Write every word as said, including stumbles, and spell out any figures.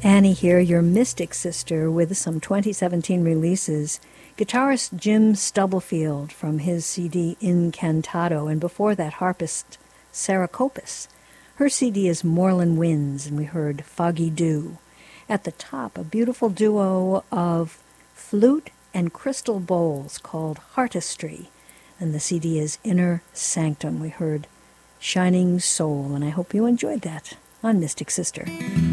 Annie here, your Mystic Sister, with some twenty seventeen releases. Guitarist Jim Stubblefield from his C D Incantado, and before that harpist Sarah Copus. Her C D is Moorland Winds, and we heard Foggy Dew. At the top, a beautiful duo of flute and crystal bowls called Heartistry, and the C D is Inner Sanctum. We heard Shining Soul, and I hope you enjoyed that on Mystic Sister.